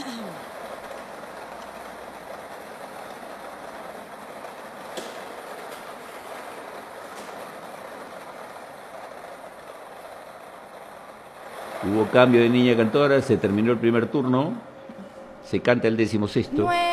Hubo cambio de niña cantora, se terminó el primer turno, se canta el 16º.